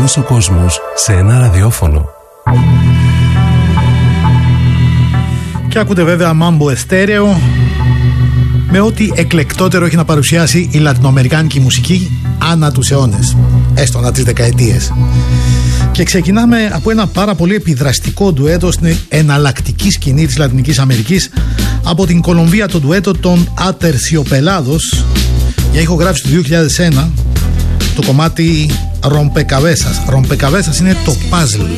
Όλος ο κόσμος σε ένα ραδιόφωνο. Και ακούτε βέβαια Mambo Estéreo, με ό,τι εκλεκτότερο έχει να παρουσιάσει η λατινοαμερικάνικη μουσική ανά τους αιώνες, έστω ανά τις δεκαετίες. Και ξεκινάμε από ένα πάρα πολύ επιδραστικό ντουέτο στην εναλλακτική σκηνή της Λατινικής Αμερικής, από την Κολομβία, το ντουέτο των Aterciopelados, για ηχογράφηση του 2001, το κομμάτι Rompecabezas. Rompecabezas είναι το puzzle.